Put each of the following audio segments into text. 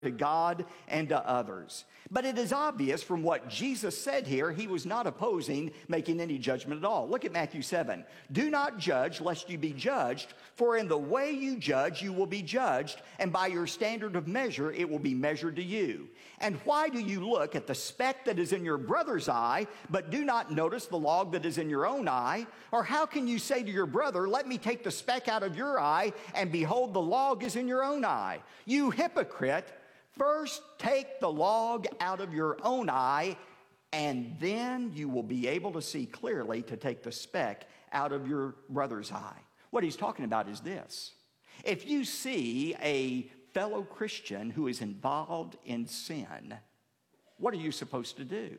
to God and to others. But it is obvious from what Jesus said here, he was not opposing making any judgment at all. Look at Matthew 7. Do not judge lest you be judged, for in the way you judge you will be judged, and by your standard of measure it will be measured to you. And why do you look at the speck that is in your brother's eye, but do not notice the log that is in your own eye? Or how can you say to your brother, let me take the speck out of your eye, and behold, the log is in your own eye? You hypocrite! First, take the log out of your own eye, and then you will be able to see clearly to take the speck out of your brother's eye. What he's talking about is this. If you see a fellow Christian who is involved in sin, what are you supposed to do?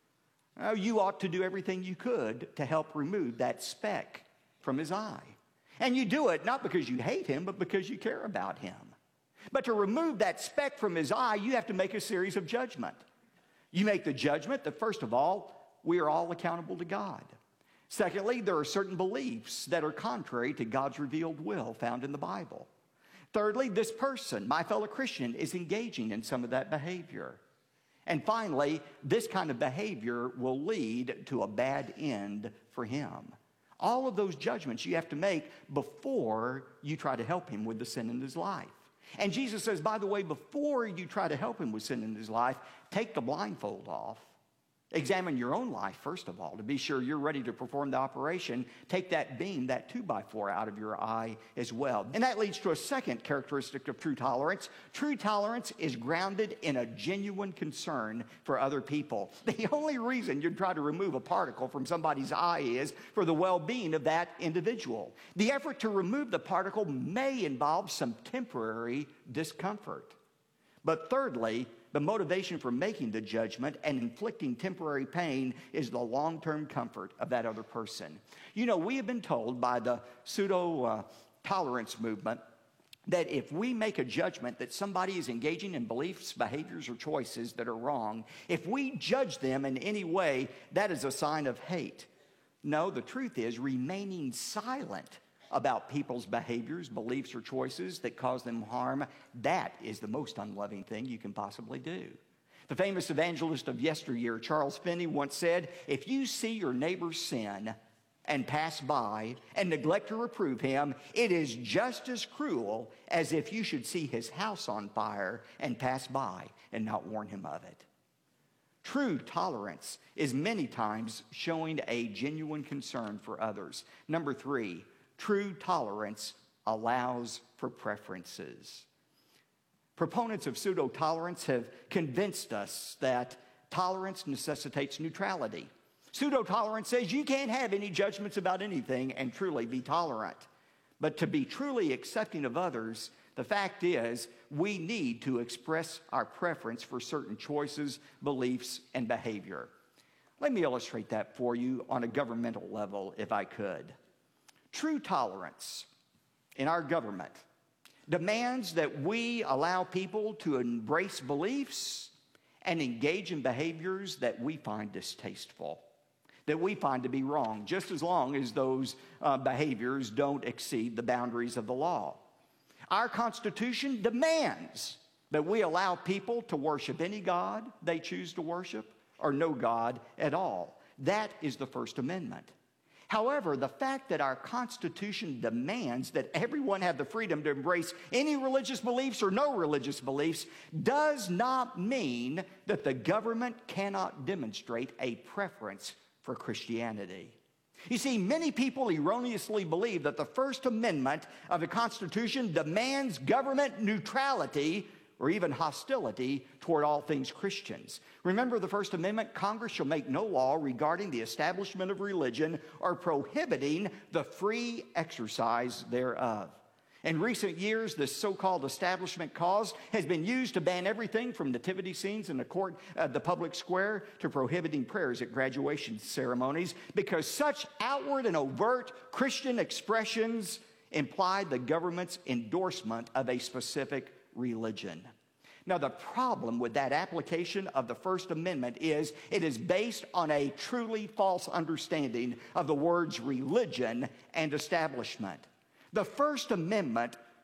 You ought to do everything you could to help remove that speck from his eye. And you do it not because you hate him, but because you care about him. But to remove that speck from his eye, you have to make a series of judgment. You make the judgment that, first of all, we are all accountable to God. Secondly, there are certain beliefs that are contrary to God's revealed will found in the Bible. Thirdly, this person, my fellow Christian, is engaging in some of that behavior. And finally, this kind of behavior will lead to a bad end for him. All of those judgments you have to make before you try to help him with the sin in his life. And Jesus says, by the way, before you try to help him with sin in his life, take the blindfold off. Examine your own life, first of all, to be sure you're ready to perform the operation. Take that beam, that 2x4 out of your eye as well. And that leads to a second characteristic of true tolerance. True tolerance is grounded in a genuine concern for other people. The only reason you'd try to remove a particle from somebody's eye is for the well-being of that individual. The effort to remove the particle may involve some temporary discomfort. But thirdly, the motivation for making the judgment and inflicting temporary pain is the long-term comfort of that other person. You know, we have been told by the pseudo-tolerance movement that if we make a judgment that somebody is engaging in beliefs, behaviors, or choices that are wrong, if we judge them in any way, that is a sign of hate. No, the truth is remaining silent about people's behaviors, beliefs, or choices that cause them harm, that is the most unloving thing you can possibly do. The famous evangelist of yesteryear, Charles Finney, once said, if you see your neighbor sin and pass by and neglect to reprove him, it is just as cruel as if you should see his house on fire and pass by and not warn him of it. True tolerance is many times showing a genuine concern for others. Number 3, true tolerance allows for preferences. Proponents of pseudo-tolerance have convinced us that tolerance necessitates neutrality. Pseudo-tolerance says you can't have any judgments about anything and truly be tolerant. But to be truly accepting of others, the fact is we need to express our preference for certain choices, beliefs, and behavior. Let me illustrate that for you on a governmental level, if I could. True tolerance in our government demands that we allow people to embrace beliefs and engage in behaviors that we find distasteful, that we find to be wrong, just as long as those behaviors don't exceed the boundaries of the law. Our Constitution demands that we allow people to worship any God they choose to worship or no God at all. That is the First Amendment. However, the fact that our Constitution demands that everyone have the freedom to embrace any religious beliefs or no religious beliefs does not mean that the government cannot demonstrate a preference for Christianity. You see, many people erroneously believe that the First Amendment of the Constitution demands government neutrality or even hostility toward all things Christians. Remember the First Amendment, Congress shall make no law regarding the establishment of religion or prohibiting the free exercise thereof. In recent years, this so-called establishment clause has been used to ban everything from nativity scenes in the public square to prohibiting prayers at graduation ceremonies because such outward and overt Christian expressions imply the government's endorsement of a specific religion. Now, the problem with that application of the First Amendment is it is based on a truly false understanding of the words religion and establishment. The First Amendment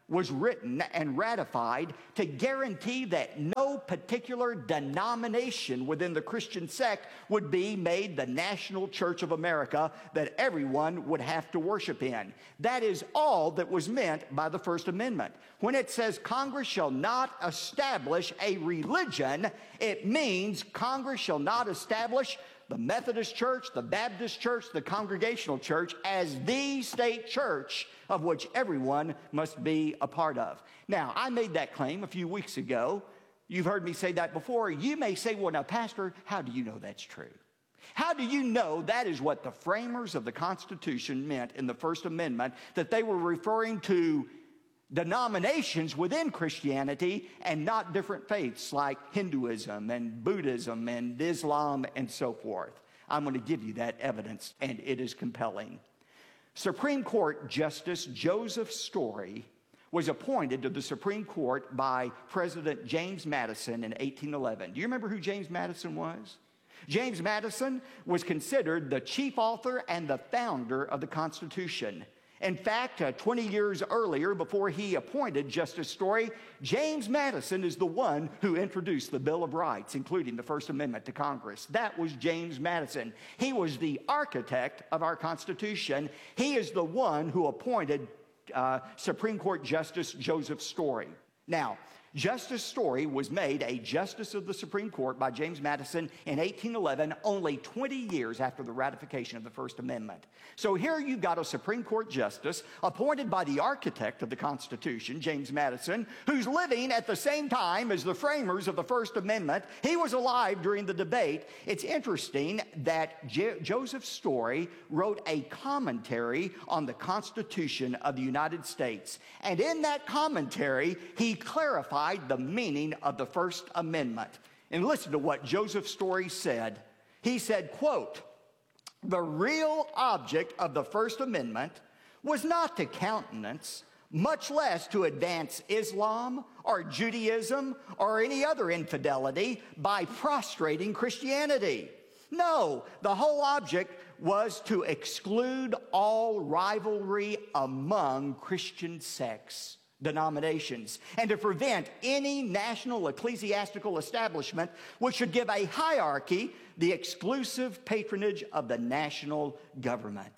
was written and ratified to guarantee that no particular denomination within the Christian sect would be made the national church of America that everyone would have to worship in. That is all that was meant by the First Amendment. When it says Congress shall not establish a religion, it means Congress shall not establish the Methodist Church, the Baptist Church, the Congregational Church as the state church of which everyone must be a part of. Now, I made that claim a few weeks ago. You've heard me say that before. You may say, well, now, Pastor, how do you know that's true? How do you know that is what the framers of the Constitution meant in the First Amendment, that they were referring to denominations within Christianity and not different faiths like Hinduism and Buddhism and Islam and so forth? I'm going to give you that evidence, and it is compelling. Supreme Court Justice Joseph Story was appointed to the Supreme Court by President James Madison in 1811. Do you remember who James Madison was? James Madison was considered the chief author and the founder of the Constitution. In fact, 20 years earlier, before he appointed Justice Story, James Madison is the one who introduced the Bill of Rights, including the First Amendment to Congress. That was James Madison. He was the architect of our Constitution. He is the one who appointed Supreme Court Justice Joseph Story. Now, Justice Story was made a Justice of the Supreme Court by James Madison in 1811, only 20 years after the ratification of the First Amendment. So here you've got a Supreme Court Justice appointed by the architect of the Constitution, James Madison, who's living at the same time as the framers of the First Amendment. He was alive during the debate. It's interesting that Joseph Story wrote a commentary on the Constitution of the United States. And in that commentary, he clarified the meaning of the First Amendment. And listen to what Joseph Story said. He said, quote, "The real object of the First Amendment was not to countenance, much less to advance Islam or Judaism or any other infidelity by prostrating Christianity. No, the whole object was to exclude all rivalry among Christian sects, denominations, and to prevent any national ecclesiastical establishment which should give a hierarchy the exclusive patronage of the national government."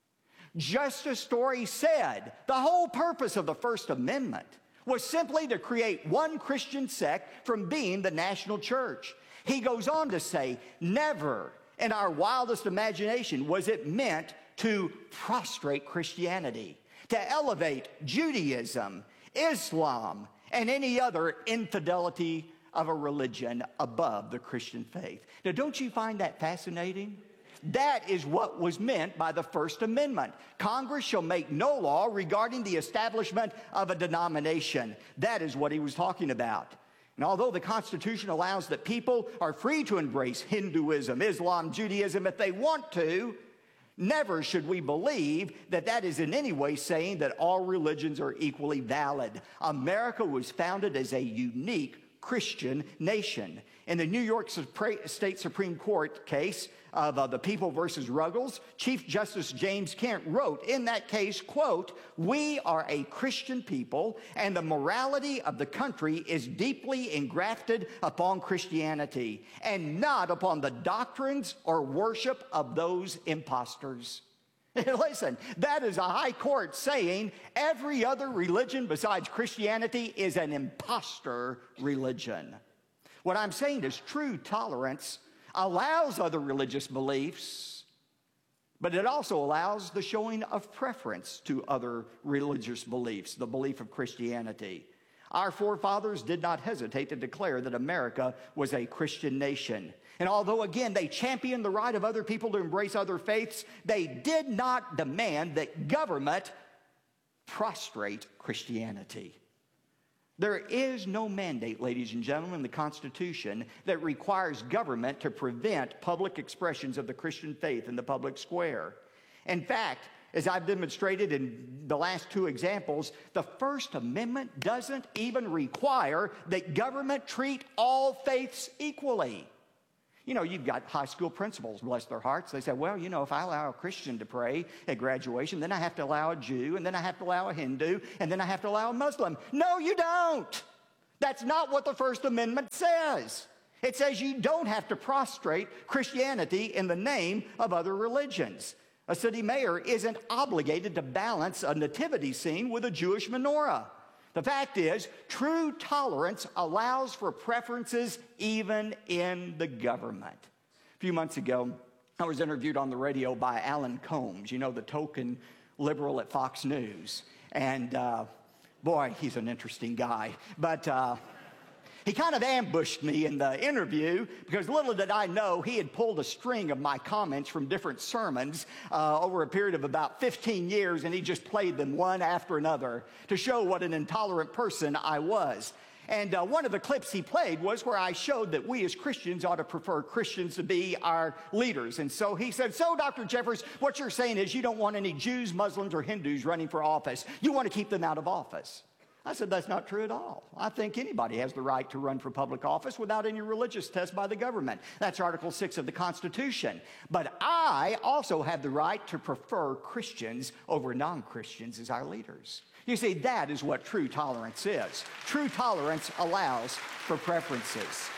Justice Story said the whole purpose of the First Amendment was simply to create one Christian sect from being the national church. He goes on to say, never in our wildest imagination was it meant to prostrate Christianity, to elevate Judaism, Islam, and any other infidelity of a religion above the Christian faith. Now, don't you find that fascinating? That is what was meant by the First Amendment. Congress shall make no law regarding the establishment of a denomination. That is what he was talking about. And although the Constitution allows that people are free to embrace Hinduism, Islam, Judaism if they want to, never should we believe that that is in any way saying that all religions are equally valid. America was founded as a unique Christian nation. In the New York State Supreme Court case of the People versus Ruggles, Chief Justice James Kent wrote in that case, quote, "We are a Christian people, and the morality of the country is deeply engrafted upon Christianity, and not upon the doctrines or worship of those impostors." Listen, that is a high court saying every other religion besides Christianity is an impostor religion. What I'm saying is true tolerance allows other religious beliefs, but it also allows the showing of preference to other religious beliefs, the belief of Christianity. Our forefathers did not hesitate to declare that America was a Christian nation. And although, again, they championed the right of other people to embrace other faiths, they did not demand that government prostrate Christianity. There is no mandate, ladies and gentlemen, in the Constitution that requires government to prevent public expressions of the Christian faith in the public square. In fact, as I've demonstrated in the last two examples, the First Amendment doesn't even require that government treat all faiths equally. You know, you've got high school principals, bless their hearts. They say, well, you know, if I allow a Christian to pray at graduation, then I have to allow a Jew, and then I have to allow a Hindu, and then I have to allow a Muslim. No, you don't. That's not what the First Amendment says. It says you don't have to prostrate Christianity in the name of other religions. A city mayor isn't obligated to balance a nativity scene with a Jewish menorah. The fact is, true tolerance allows for preferences even in the government. A few months ago, I was interviewed on the radio by Alan Combs, you know, the token liberal at Fox News. And boy, he's an interesting guy. But he kind of ambushed me in the interview because little did I know he had pulled a string of my comments from different sermons over a period of about 15 years, and he just played them one after another to show what an intolerant person I was. And one of the clips he played was where I showed that we as Christians ought to prefer Christians to be our leaders. And so he said, so Dr. Jeffress, what you're saying is you don't want any Jews, Muslims, or Hindus running for office. You want to keep them out of office. I said, that's not true at all. I think anybody has the right to run for public office without any religious test by the government. That's Article 6 of the Constitution. But I also have the right to prefer Christians over non-Christians as our leaders. You see, that is what true tolerance is. True tolerance allows for preferences.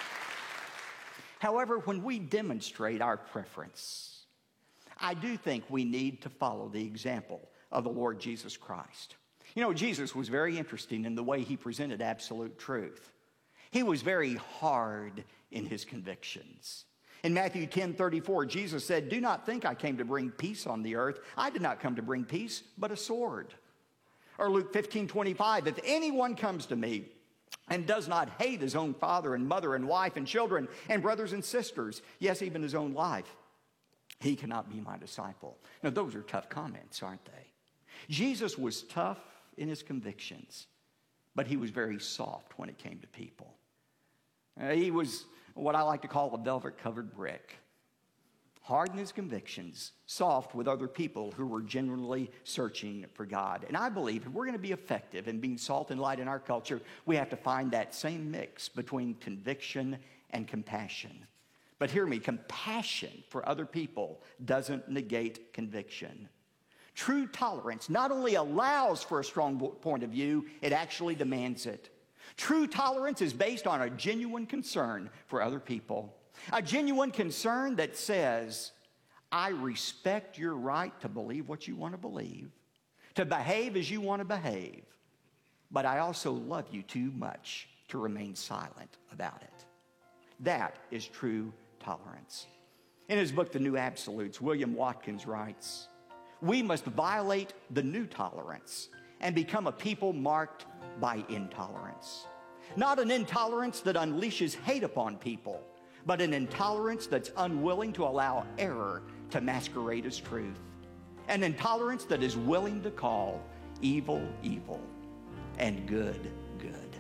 However, when we demonstrate our preference, I do think we need to follow the example of the Lord Jesus Christ. You know, Jesus was very interesting in the way he presented absolute truth. He was very hard in his convictions. In Matthew 10:34, Jesus said, do not think I came to bring peace on the earth. I did not come to bring peace, but a sword. Or Luke 15:25, if anyone comes to me and does not hate his own father and mother and wife and children and brothers and sisters, yes, even his own life, he cannot be my disciple. Now, those are tough comments, aren't they? Jesus was tough in his convictions, but he was very soft when it came to people. He was what I like to call a velvet-covered brick. Hard in his convictions, soft with other people who were genuinely searching for God. And I believe if we're going to be effective in being salt and light in our culture, we have to find that same mix between conviction and compassion. But hear me, compassion for other people doesn't negate conviction. True tolerance not only allows for a strong point of view, it actually demands it. True tolerance is based on a genuine concern for other people. A genuine concern that says, I respect your right to believe what you want to believe, to behave as you want to behave, but I also love you too much to remain silent about it. That is true tolerance. In his book, The New Absolutes, William Watkins writes, we must violate the new tolerance and become a people marked by intolerance. Not an intolerance that unleashes hate upon people, but an intolerance that's unwilling to allow error to masquerade as truth. An intolerance that is willing to call evil, evil, and good, good.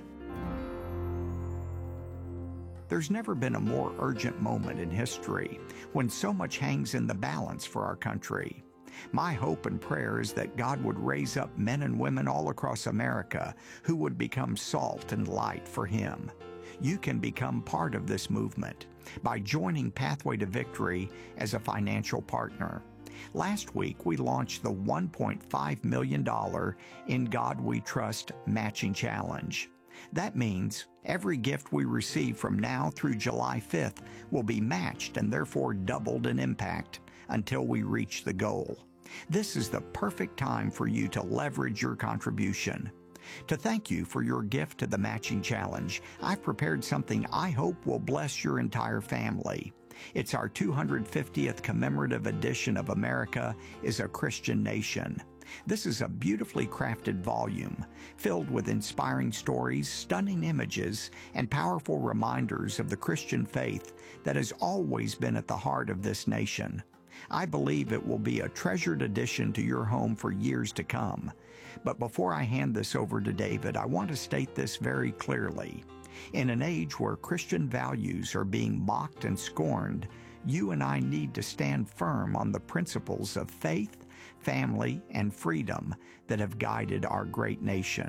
There's never been a more urgent moment in history when so much hangs in the balance for our country. My hope and prayer is that God would raise up men and women all across America who would become salt and light for Him. You can become part of this movement by joining Pathway to Victory as a financial partner. Last week, we launched the $1.5 million In God We Trust Matching Challenge. That means every gift we receive from now through July 5th will be matched and therefore doubled in impact until we reach the goal. This is the perfect time for you to leverage your contribution. To thank you for your gift to the Matching Challenge, I've prepared something I hope will bless your entire family. It's our 250th commemorative edition of America is a Christian Nation. This is a beautifully crafted volume filled with inspiring stories, stunning images, and powerful reminders of the Christian faith that has always been at the heart of this nation. I believe it will be a treasured addition to your home for years to come. But before I hand this over to David, I want to state this very clearly. In an age where Christian values are being mocked and scorned, you and I need to stand firm on the principles of faith, family, and freedom that have guided our great nation.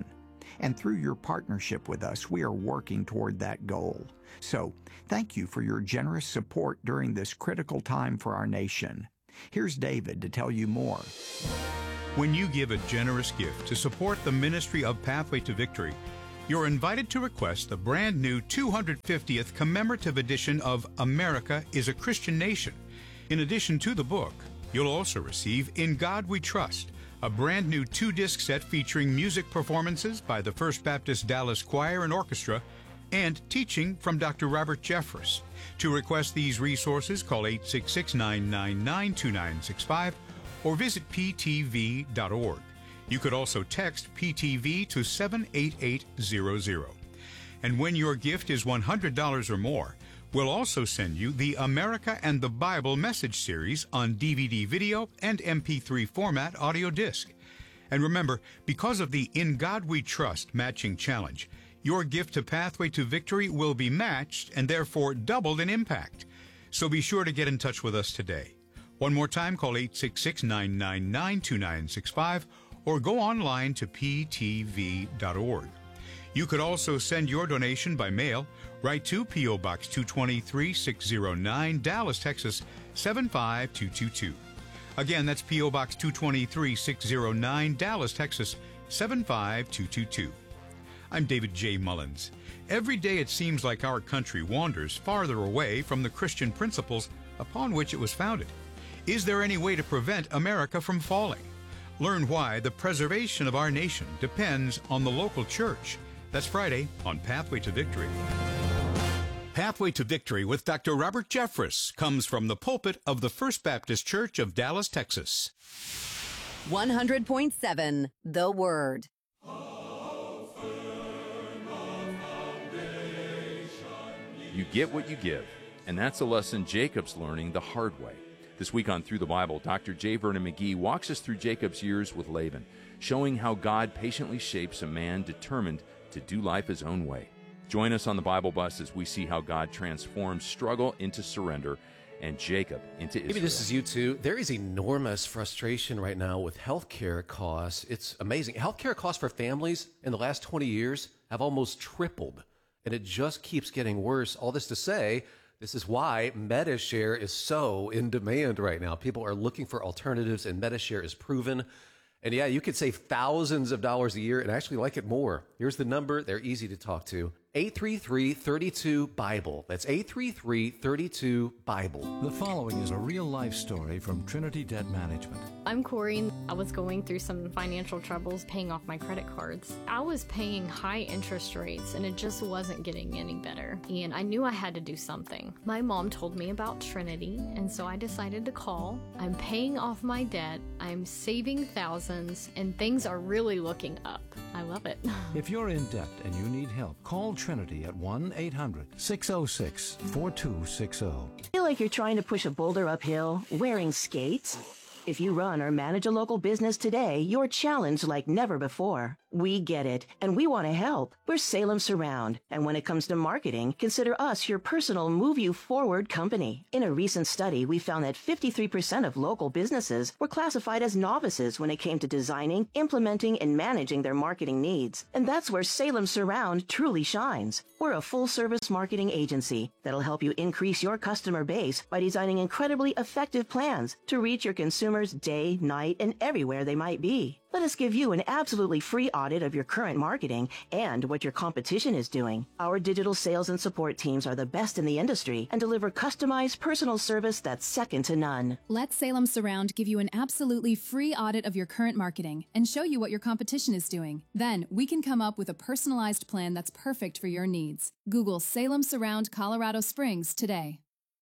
And through your partnership with us, we are working toward that goal. So, thank you for your generous support during this critical time for our nation. Here's David to tell you more. When you give a generous gift to support the ministry of Pathway to Victory, you're invited to request the brand new 250th commemorative edition of America is a Christian Nation. In addition to the book, you'll also receive In God We Trust, a brand new 2-disc set featuring music performances by the First Baptist Dallas Choir and Orchestra, and teaching from Dr. Robert Jeffress. To request these resources, call 866-999-2965 or visit ptv.org. You could also text PTV to 78800. And when your gift is $100 or more, we'll also send you the America and the Bible message series on DVD video and MP3 format audio disc. And remember, because of the In God We Trust matching challenge, your gift to Pathway to Victory will be matched and therefore doubled in impact. So be sure to get in touch with us today. One more time, call 866-999-2965 or go online to ptv.org. You could also send your donation by mail. Write to P.O. Box 223, 609, Dallas, Texas 75222. Again, that's P.O. Box 223, 609, Dallas, Texas 75222. I'm David J. Mullins. Every day it seems like our country wanders farther away from the Christian principles upon which it was founded. Is there any way to prevent America from falling? Learn why the preservation of our nation depends on the local church. That's Friday on Pathway to Victory. Pathway to Victory with Dr. Robert Jeffress comes from the pulpit of the First Baptist Church of Dallas, Texas. 100.7 The Word. You get what you give, and that's a lesson Jacob's learning the hard way. This week on Through the Bible, Dr. J. Vernon McGee walks us through Jacob's years with Laban, showing how God patiently shapes a man determined to do life his own way. Join us on the Bible Bus as we see how God transforms struggle into surrender and Jacob into Israel. Maybe this is you too. There is enormous frustration right now with healthcare costs. It's amazing. Healthcare costs for families in the last 20 years have almost tripled, and it just keeps getting worse. All this to say, this is why Medi-Share is so in demand right now. People are looking for alternatives, and Medi-Share is proven. And yeah, you could save thousands of dollars a year and actually like it more. Here's the number. They're easy to talk to. 833-32-BIBLE. That's 833-32-BIBLE. The following is a real-life story from Trinity Debt Management. I'm Corey. I was going through some financial troubles paying off my credit cards. I was paying high interest rates and it just wasn't getting any better. And I knew I had to do something. My mom told me about Trinity, and so I decided to call. I'm paying off my debt, I'm saving thousands, and things are really looking up. I love it. If you're in debt and you need help, call Trinity at 1-800-606-4260. Feel like you're trying to push a boulder uphill wearing skates? If you run or manage a local business today, you're challenged like never before. We get it, and we want to help. We're Salem Surround, and when it comes to marketing, consider us your personal Move You Forward company. In a recent study, we found that 53% of local businesses were classified as novices when it came to designing, implementing, and managing their marketing needs. And that's where Salem Surround truly shines. We're a full-service marketing agency that'll help you increase your customer base by designing incredibly effective plans to reach your consumers day, night, and everywhere they might be. Let us give you an absolutely free audit of your current marketing and what your competition is doing. Our digital sales and support teams are the best in the industry and deliver customized personal service that's second to none. Let Salem Surround give you an absolutely free audit of your current marketing and show you what your competition is doing. Then we can come up with a personalized plan that's perfect for your needs. Google Salem Surround Colorado Springs today.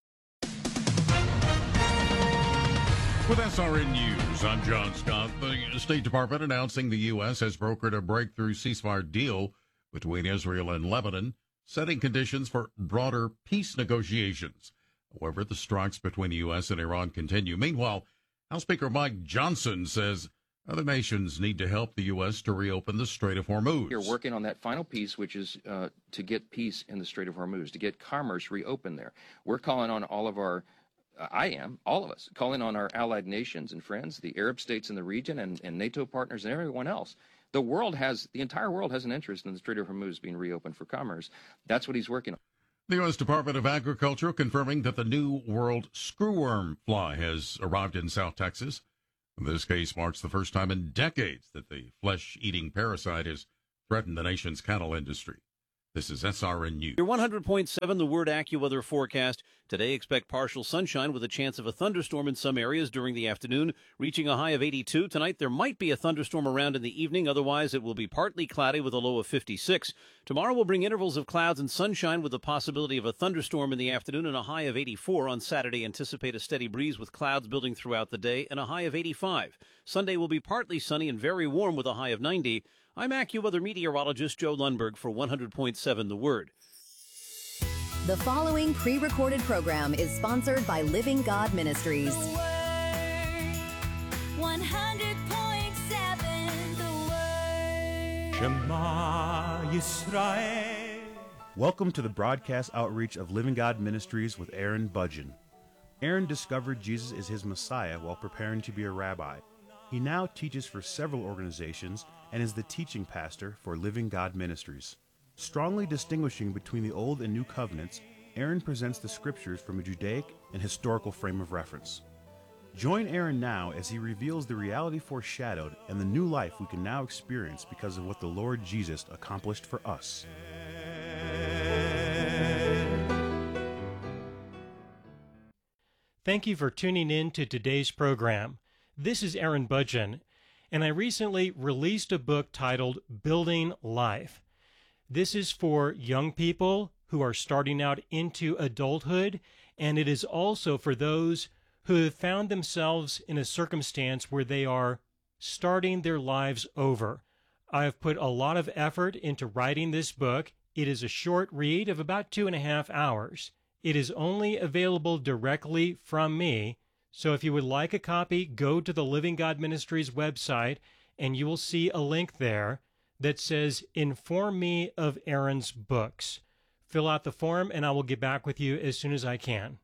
With SRN News, I'm John Scott. The State Department announcing the U.S. has brokered a breakthrough ceasefire deal between Israel and Lebanon, setting conditions for broader peace negotiations. However, the strikes between the U.S. and Iran continue. Meanwhile, House Speaker Mike Johnson says other nations need to help the U.S. to reopen the Strait of Hormuz. You're working on that final piece, which is to get peace in the Strait of Hormuz, to get commerce reopened there. We're calling on all of our all of us, calling on our allied nations and friends, the Arab states in the region and NATO partners and everyone else The entire world has an interest in the Strait of Hormuz being reopened for commerce. That's what he's working on. The U.S. Department of Agriculture confirming that the New World screwworm fly has arrived in South Texas. This case marks the first time in decades that the flesh-eating parasite has threatened the nation's cattle industry. This is SRN News. Your 100.7 The Word AccuWeather forecast. Today, expect partial sunshine with a chance of a thunderstorm in some areas during the afternoon, reaching a high of 82. Tonight, there might be a thunderstorm around in the evening. Otherwise, it will be partly cloudy with a low of 56. Tomorrow will bring intervals of clouds and sunshine with the possibility of a thunderstorm in the afternoon and a high of 84. On Saturday, anticipate a steady breeze with clouds building throughout the day and a high of 85. Sunday will be partly sunny and very warm with a high of 90. I'm AccuWeather meteorologist Joe Lundberg for 100.7 The Word. The following pre-recorded program is sponsored by Living God Ministries. 100.7 The Word. Shema Yisrael. Welcome to the broadcast outreach of Living God Ministries with Aaron Budgen. Aaron discovered Jesus is his Messiah while preparing to be a rabbi. He now teaches for several organizations and is the teaching pastor for Living God Ministries. Strongly distinguishing between the Old and New Covenants, Aaron presents the scriptures from a Judaic and historical frame of reference. Join Aaron now as he reveals the reality foreshadowed and the new life we can now experience because of what the Lord Jesus accomplished for us. Thank you for tuning in to today's program. This is Aaron Budgen, and I recently released a book titled Building Life. This is for young people who are starting out into adulthood, and it is also for those who have found themselves in a circumstance where they are starting their lives over. I have put a lot of effort into writing this book. It is a short read of about 2.5 hours. It is only available directly from me. So if you would like a copy, go to the Living God Ministries website, and you will see a link there that says, Inform me of Aaron's books. Fill out the form, and I will get back with you as soon as I can.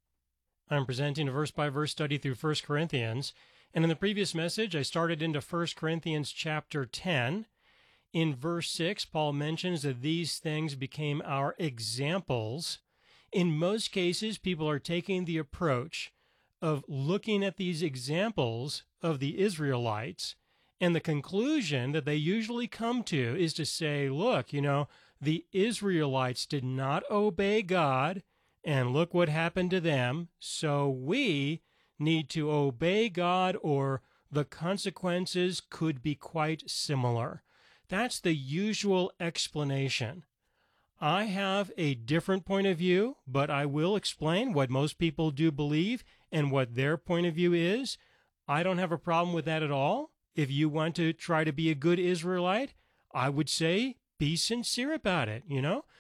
I'm presenting a verse-by-verse study through 1 Corinthians, and in the previous message, I started into 1 Corinthians chapter 10. In verse 6, Paul mentions that these things became our examples. In most cases, people are taking the approach of looking at these examples of the Israelites, and the conclusion that they usually come to is to say, look, the Israelites did not obey God, and look what happened to them, so we need to obey God, or the consequences could be quite similar. That's the usual explanation. I have a different point of view, but I will explain what most people do believe and what their point of view is. I don't have a problem with that at all. If you want to try to be a good Israelite, I would say be sincere about it,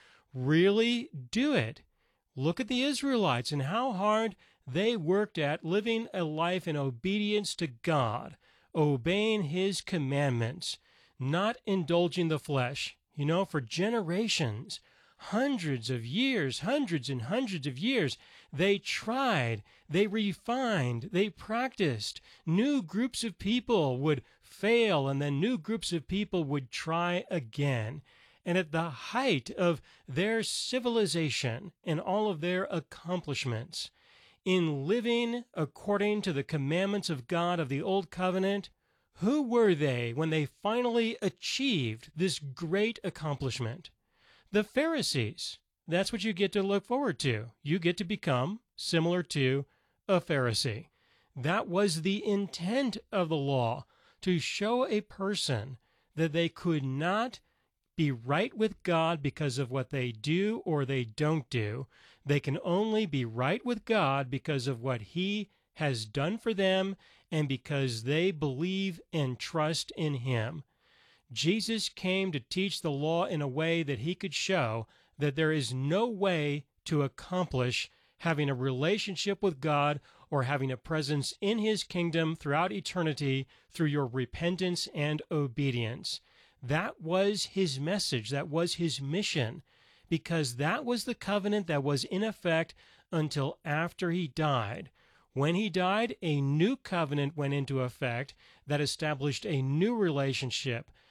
Really do it. Look at the Israelites and how hard they worked at living a life in obedience to God, obeying His commandments, not indulging the flesh. For generations, hundreds and hundreds of years, they tried, they refined, they practiced. New groups of people would fail, and then new groups of people would try again. And at the height of their civilization and all of their accomplishments, in living according to the commandments of God of the Old Covenant, who were they when they finally achieved this great accomplishment? The Pharisees. That's what you get to look forward to. You get to become similar to a Pharisee. That was the intent of the law, to show a person that they could not be right with God because of what they do or they don't do. They can only be right with God because of what He has done for them and because they believe and trust in Him. Jesus came to teach the law in a way that He could show that there is no way to accomplish having a relationship with God or having a presence in His kingdom throughout eternity through your repentance and obedience. That was His message. That was His mission, because that was the covenant that was in effect until after He died. When He died, a new covenant went into effect that established a new relationship,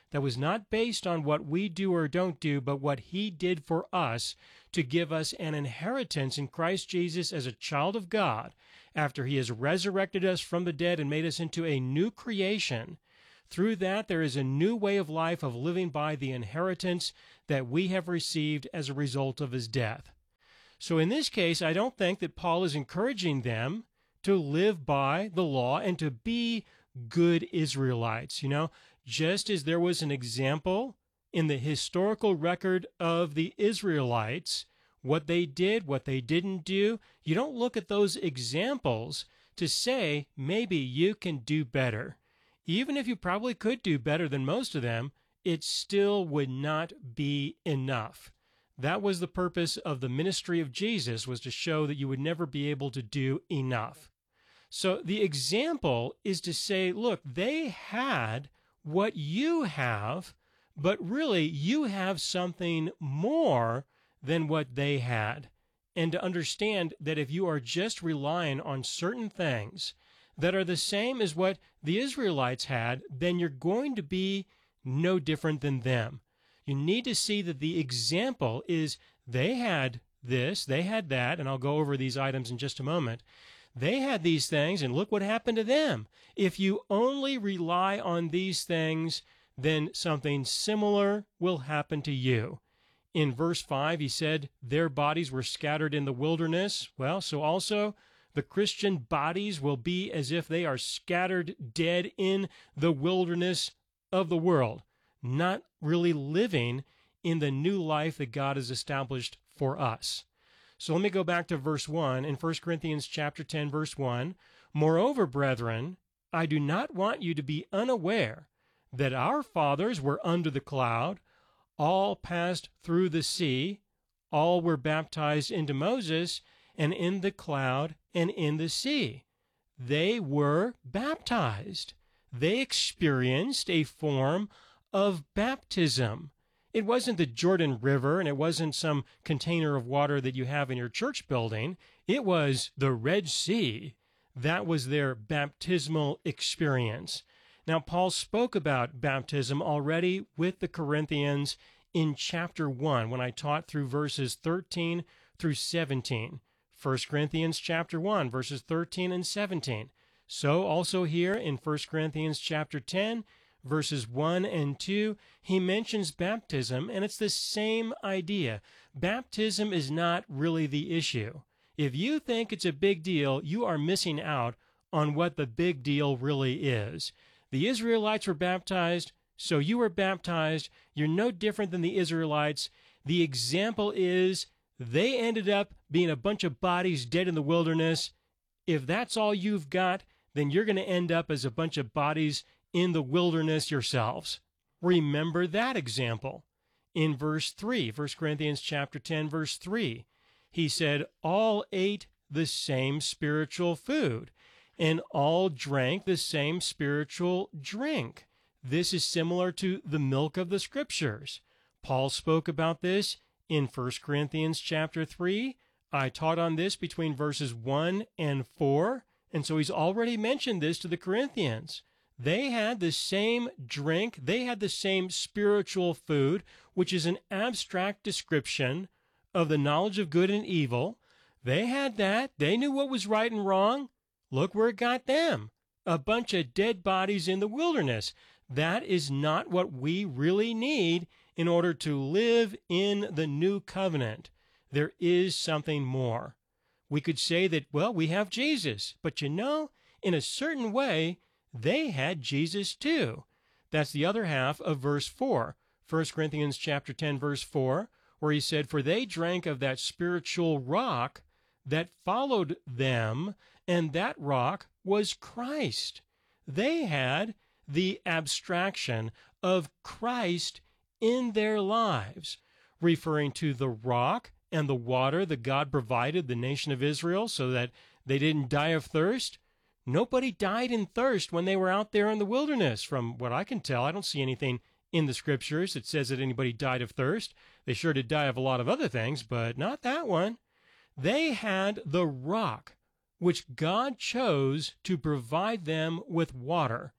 that was not based on what we do or don't do, but what he did for us to give us an inheritance in Christ Jesus as a child of God after he has resurrected us from the dead and made us into a new creation. Through that, there is a new way of life of living by the inheritance that we have received as a result of his death. So in this case, I don't think that Paul is encouraging them to live by the law and to be good Israelites. Just as there was an example in the historical record of the Israelites, what they did, what they didn't do, you don't look at those examples to say maybe you can do better. Even if you probably could do better than most of them, it still would not be enough. That was the purpose of the ministry of Jesus, was to show that you would never be able to do enough. So the example is to say, look, they had what you have, but really you have something more than what they had. And to understand that if you are just relying on certain things that are the same as what the Israelites had, then you're going to be no different than them. You need to see that the example is they had this, they had that, and I'll go over these items in just a moment. They had these things, and look what happened to them. If you only rely on these things, then something similar will happen to you. In verse 5, he said, their bodies were scattered in the wilderness. Well, so also the Christian bodies will be as if they are scattered dead in the wilderness of the world, not really living in the new life that God has established for us. So let me go back to verse 1 in 1 Corinthians chapter 10, verse 1. Moreover, brethren, I do not want you to be unaware that our fathers were under the cloud, all passed through the sea, all were baptized into Moses, and in the cloud and in the sea. They were baptized. They experienced a form of baptism. It wasn't the Jordan River, and it wasn't some container of water that you have in your church building. It was the Red Sea. That was their baptismal experience. Now, Paul spoke about baptism already with the Corinthians in chapter 1 when I taught through verses 13 through 17. 1 Corinthians chapter 1, verses 13 and 17. So also here in 1 Corinthians chapter 10, verses 1 and 2, he mentions baptism, and it's the same idea. Baptism is not really the issue. If you think it's a big deal, you are missing out on what the big deal really is. The Israelites were baptized, so you were baptized. You're no different than the Israelites. The example is they ended up being a bunch of bodies dead in the wilderness. If that's all you've got, then you're going to end up as a bunch of bodies in the wilderness yourselves. Remember that example. In verse 3, 1 Corinthians chapter 10, verse 3, he said, all ate the same spiritual food, and all drank the same spiritual drink. This is similar to the milk of the Scriptures. Paul spoke about this in 1 Corinthians chapter 3. I taught on this between verses 1 and 4, and so he's already mentioned this to the Corinthians. They had the same drink, they had the same spiritual food, which is an abstract description of the knowledge of good and evil. They had that. They knew what was right and wrong. Look where it got them. A bunch of dead bodies in the wilderness. That is not what we really need in order to live in the new covenant. There is something more. We could say that, well, we have Jesus, but in a certain way, they had Jesus too. That's the other half of verse 4, 1 Corinthians chapter 10, verse 4, where he said, for they drank of that spiritual rock that followed them, and that rock was Christ. They had the abstraction of Christ in their lives, referring to the rock and the water that God provided the nation of Israel so that they didn't die of thirst. Nobody died in thirst when they were out there in the wilderness. From what I can tell, I don't see anything in the Scriptures that says that anybody died of thirst. They sure did die of a lot of other things, but not that one. They had the rock, which God chose to provide them with water.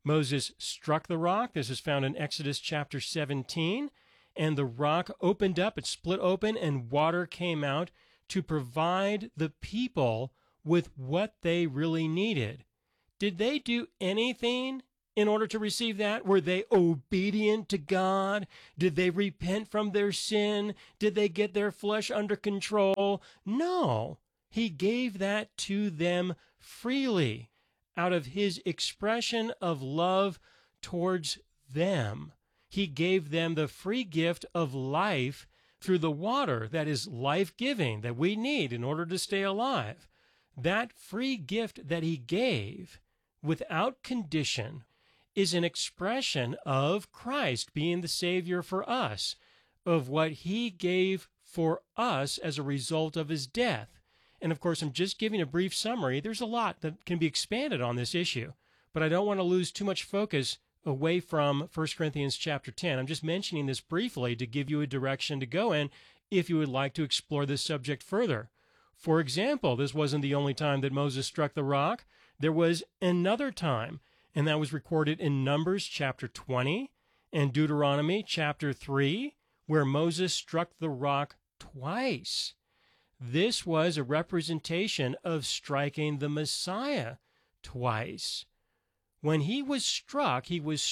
Moses struck the rock. This is found in Exodus chapter 17. And the rock opened up, it split open, and water came out to provide the people with what they really needed. Did they do anything in order to receive that? Were they obedient to God? Did they repent from their sin? Did they get their flesh under control? No. He gave that to them freely out of his expression of love towards them. He gave them the free gift of life through the water that is life-giving, that we need in order to stay alive. That free gift that he gave without condition is an expression of Christ being the Savior for us, of what he gave for us as a result of his death. And of course, I'm just giving a brief summary. There's a lot that can be expanded on this issue, but I don't want to lose too much focus away from 1 Corinthians chapter 10. I'm just mentioning this briefly to give you a direction to go in if you would like to explore this subject further. For example, this wasn't the only time that Moses struck the rock. There was another time, and that was recorded in Numbers chapter 20 and Deuteronomy chapter 3, where Moses struck the rock twice. This was a representation of striking the Messiah twice. When he was struck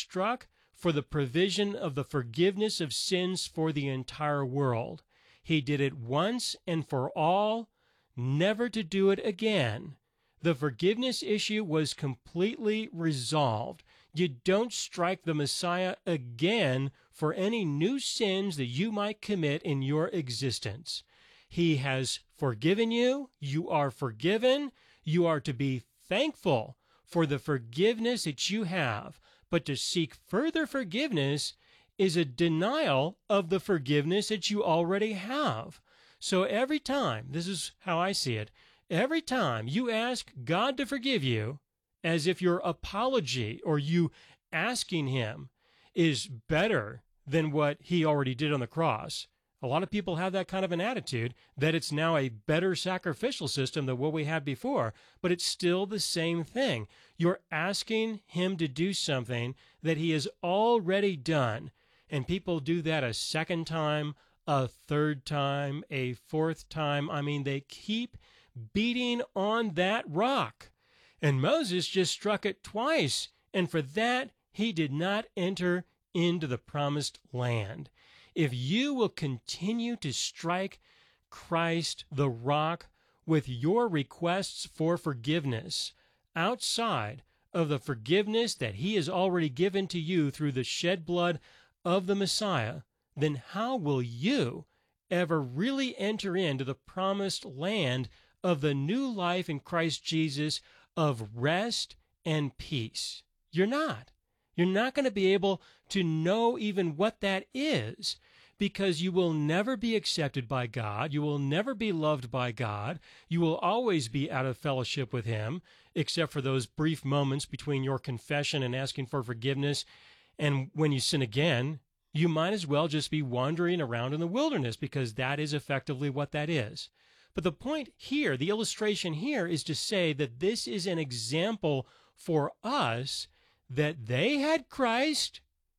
for the provision of the forgiveness of sins for the entire world. He did it once and for all, never to do it again. The forgiveness issue was completely resolved. You don't strike the Messiah again for any new sins that you might commit in your existence. He has forgiven you. You are forgiven. You are to be thankful for the forgiveness that you have. But to seek further forgiveness is a denial of the forgiveness that you already have. So every time, this is how I see it, every time you ask God to forgive you, as if your apology or you asking him is better than what he already did on the cross. A lot of people have that kind of an attitude, that it's now a better sacrificial system than what we had before, but it's still the same thing. You're asking him to do something that he has already done, and people do that a second time, a third time, a fourth time. I mean, they keep beating on that rock. And Moses just struck it twice, and for that, he did not enter into the promised land. If you will continue to strike Christ, the rock, with your requests for forgiveness outside of the forgiveness that he has already given to you through the shed blood of the Messiah, then how will you ever really enter into the promised land of the new life in Christ Jesus of rest and peace? You're not. You're not going to be able to know even what that is, because you will never be accepted by God. You will never be loved by God. You will always be out of fellowship with him, except for those brief moments between your confession and asking for forgiveness. And when you sin again, you might as well just be wandering around in the wilderness, because that is effectively what that is. But the point here, the illustration here, is to say that this is an example for us that they had Christ,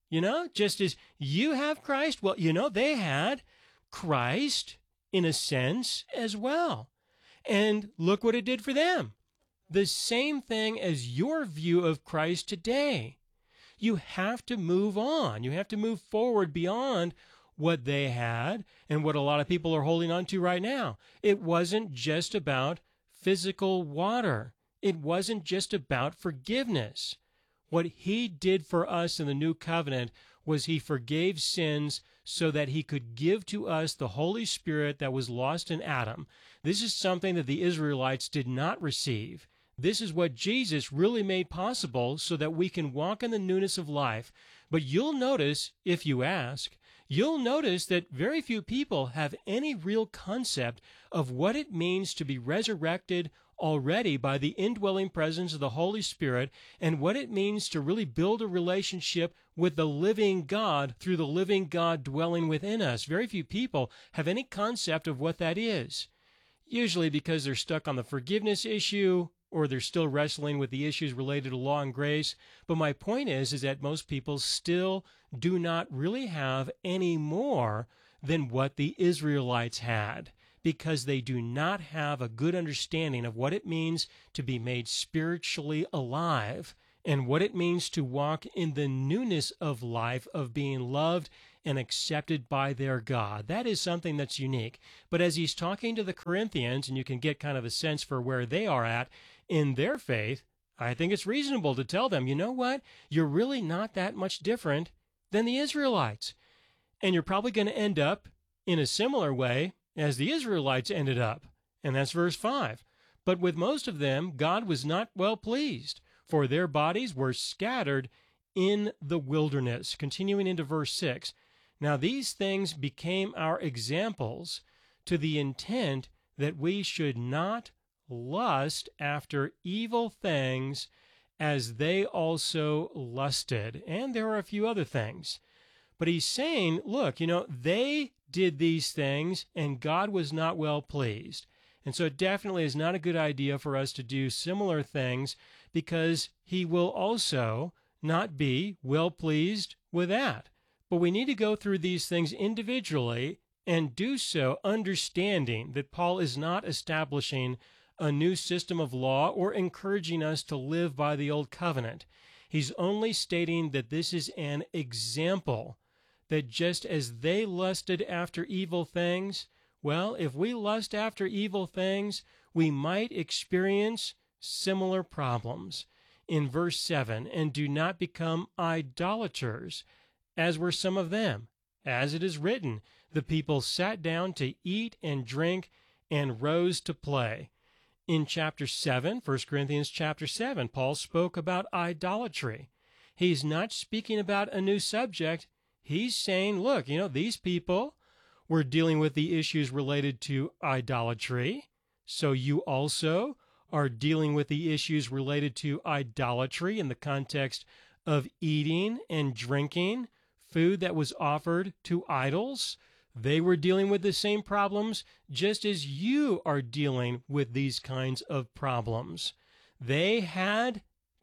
just as you have Christ. Well, they had Christ in a sense as well. And look what it did for them. The same thing as your view of Christ today. You have to move on. You have to move forward beyond what they had and what a lot of people are holding on to right now. It wasn't just about physical water. It wasn't just about forgiveness. What he did for us in the new covenant was he forgave sins so that he could give to us the Holy Spirit that was lost in Adam. This is something that the Israelites did not receive. This is what Jesus really made possible so that we can walk in the newness of life. But you'll notice, if you ask, you'll notice that very few people have any real concept of what it means to be resurrected already by the indwelling presence of the Holy Spirit, and what it means to really build a relationship with the living God through the living God dwelling within us. Very few people have any concept of what that is, usually because they're stuck on the forgiveness issue, or they're still wrestling with the issues related to law and grace. But my point is that most people still do not really have any more than what the Israelites had, because they do not have a good understanding of what it means to be made spiritually alive and what it means to walk in the newness of life, of being loved and accepted by their God. That is something that's unique. But as he's talking to the Corinthians, and you can get kind of a sense for where they are at in their faith, I think it's reasonable to tell them, you know what? You're really not that much different than the Israelites. And you're probably going to end up in a similar way as the Israelites ended up. And that's verse 5. But with most of them, God was not well pleased, for their bodies were scattered in the wilderness. Continuing into verse 6. Now these things became our examples, to the intent that we should not lust after evil things as they also lusted. And there are a few other things. But he's saying, look, they did these things and God was not well pleased. And so it definitely is not a good idea for us to do similar things, because he will also not be well pleased with that. But we need to go through these things individually and do so understanding that Paul is not establishing a new system of law or encouraging us to live by the old covenant. He's only stating that this is an example, that just as they lusted after evil things, well, if we lust after evil things, we might experience similar problems. In verse 7, and do not become idolaters, as were some of them. As it is written, the people sat down to eat and drink and rose to play. In chapter 7, 1 Corinthians chapter 7, Paul spoke about idolatry. He's not speaking about a new subject. He's saying, look, these people were dealing with the issues related to idolatry, so you also are dealing with the issues related to idolatry in the context of eating and drinking food that was offered to idols. They were dealing with the same problems just as you are dealing with these kinds of problems. They had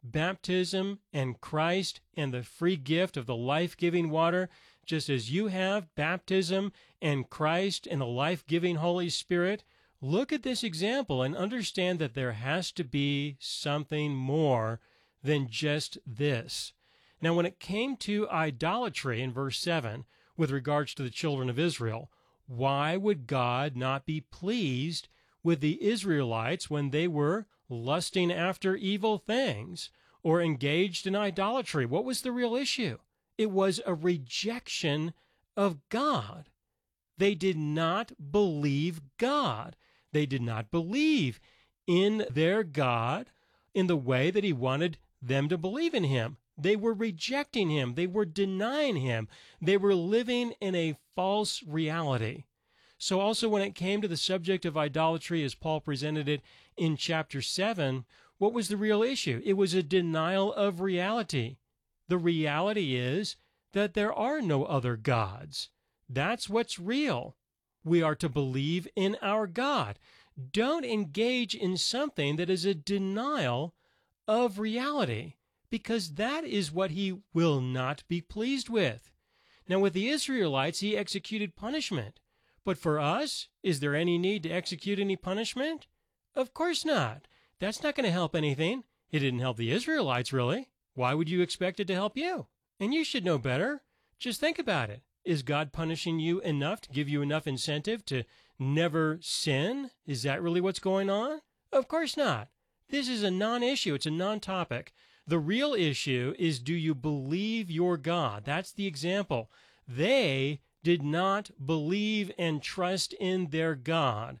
baptism and Christ and the free gift of the life-giving water, just as you have baptism and Christ and the life-giving Holy Spirit. Look at this example and understand that there has to be something more than just this. Now, when it came to idolatry in verse 7, with regards to the children of Israel, why would God not be pleased with the Israelites when they were lusting after evil things or engaged in idolatry? What was the real issue? It was a rejection of God. They did not believe God. They did not believe in their God in the way that he wanted them to believe in him. They were rejecting him. They were denying him. They were living in a false reality. So also when it came to the subject of idolatry, as Paul presented it in chapter 7, what was the real issue? It was a denial of reality. The reality is that there are no other gods. That's what's real. We are to believe in our God. Don't engage in something that is a denial of reality, because that is what he will not be pleased with. Now, with the Israelites, he executed punishment. But for us, is there any need to execute any punishment? Of course not. That's not going to help anything. It didn't help the Israelites, really. Why would you expect it to help you? And you should know better. Just think about it. Is God punishing you enough to give you enough incentive to never sin? Is that really what's going on? Of course not. This is a non-issue. It's a non-topic. The real issue is, do you believe your God? That's the example. They did not believe and trust in their God.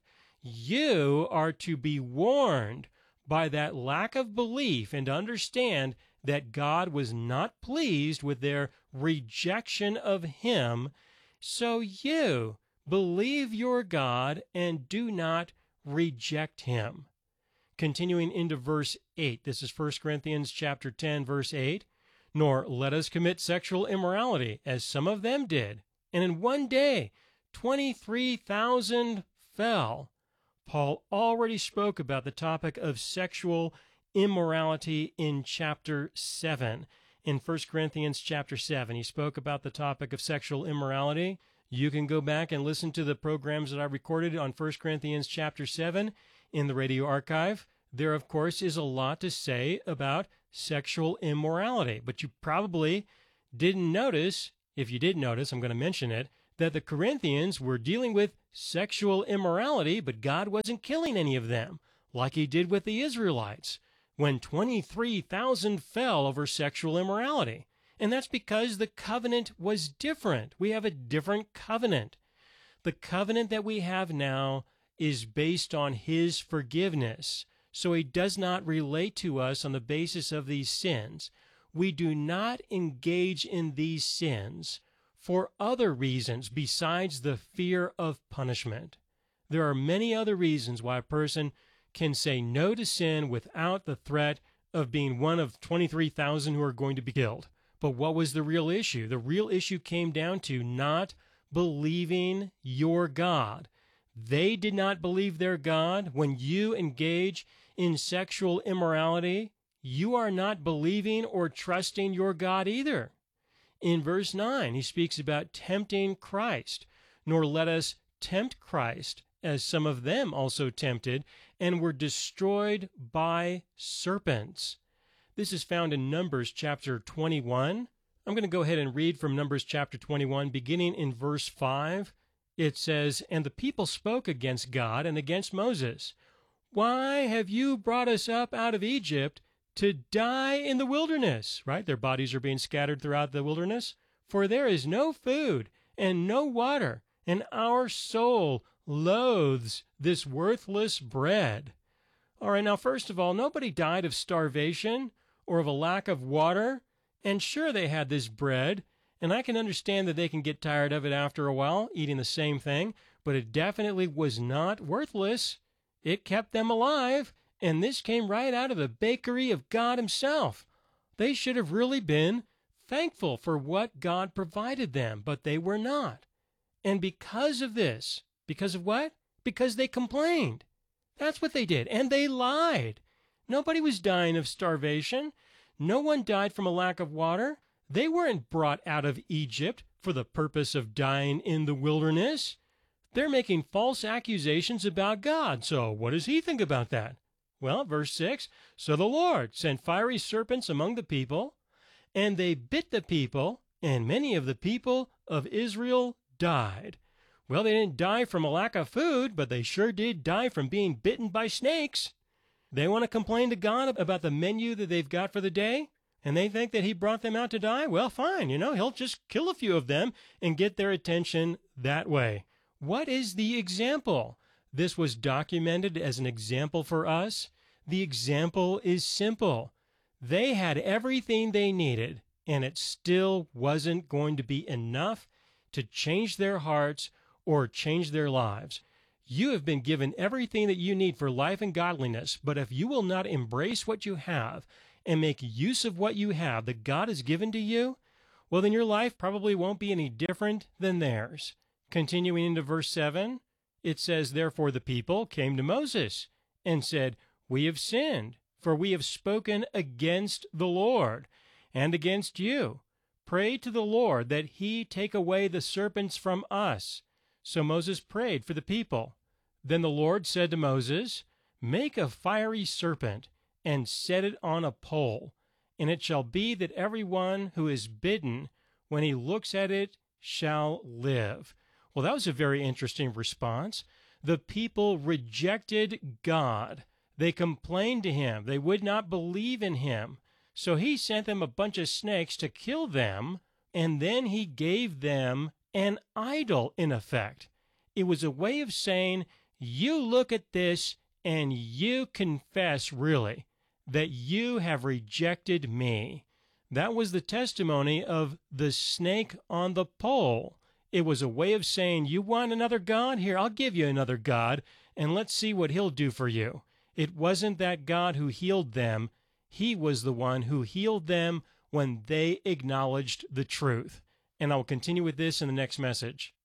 You are to be warned by that lack of belief and to understand that God was not pleased with their rejection of him. So you believe your God and do not reject him. Continuing into verse 8, this is 1 Corinthians chapter 10, verse 8. Nor let us commit sexual immorality, as some of them did. And in one day, 23,000 fell. Paul already spoke about the topic of sexual immorality in chapter 7. In 1 Corinthians chapter 7, he spoke about the topic of sexual immorality. You can go back and listen to the programs that I recorded on 1 Corinthians chapter 7 in the radio archive. There, of course, is a lot to say about sexual immorality, but you probably didn't notice, if you did notice, I'm going to mention it, that the Corinthians were dealing with sexual immorality, but God wasn't killing any of them, like he did with the Israelites, when 23,000 fell over sexual immorality. And that's because the covenant was different. We have a different covenant. The covenant that we have now is based on his forgiveness, so he does not relate to us on the basis of these sins. We do not engage in these sins for other reasons besides the fear of punishment. There are many other reasons why a person can say no to sin without the threat of being one of 23,000 who are going to be killed. But what was the real issue? The real issue came down to not believing your God. They did not believe their God. When you engage in sexual immorality, you are not believing or trusting your God either. In verse 9, he speaks about tempting Christ, nor let us tempt Christ, as some of them also tempted, and were destroyed by serpents. This is found in Numbers chapter 21. I'm going to go ahead and read from Numbers chapter 21, beginning in verse 5. It says, "And the people spoke against God and against Moses. Why have you brought us up out of Egypt to die in the wilderness?" Right? Their bodies are being scattered throughout the wilderness. "For there is no food and no water, and our soul loathes this worthless bread." All right, now, first of all, nobody died of starvation or of a lack of water. And sure, they had this bread, and I can understand that they can get tired of it after a while, eating the same thing, but it definitely was not worthless. It kept them alive, and this came right out of the bakery of God himself. They should have really been thankful for what God provided them, but they were not. And because of this, because of what? Because they complained. That's what they did, and they lied. Nobody was dying of starvation. No one died from a lack of water. They weren't brought out of Egypt for the purpose of dying in the wilderness. They're making false accusations about God. So what does he think about that? Well, verse 6, "So the Lord sent fiery serpents among the people, and they bit the people, and many of the people of Israel died." Well, they didn't die from a lack of food, but they sure did die from being bitten by snakes. They want to complain to God about the menu that they've got for the day, and they think that he brought them out to die? Well, fine, he'll just kill a few of them and get their attention that way. What is the example? This was documented as an example for us. The example is simple. They had everything they needed, and it still wasn't going to be enough to change their hearts or change their lives. You have been given everything that you need for life and godliness, but if you will not embrace what you have and make use of what you have that God has given to you, well, then your life probably won't be any different than theirs. Continuing into verse 7, it says, "Therefore the people came to Moses and said, 'We have sinned, for we have spoken against the Lord and against you. Pray to the Lord that he take away the serpents from us.' So Moses prayed for the people. Then the Lord said to Moses, 'Make a fiery serpent and set it on a pole, and it shall be that everyone who is bitten, when he looks at it, shall live.'" Well, that was a very interesting response. The people rejected God. They complained to him. They would not believe in him. So he sent them a bunch of snakes to kill them, and then he gave them an idol, in effect. It was a way of saying, you look at this and you confess, really, that you have rejected me. That was the testimony of the snake on the pole. It was a way of saying, you want another God? Here, I'll give you another God, and let's see what he'll do for you. It wasn't that God who healed them. He was the one who healed them when they acknowledged the truth. And I will continue with this in the next message.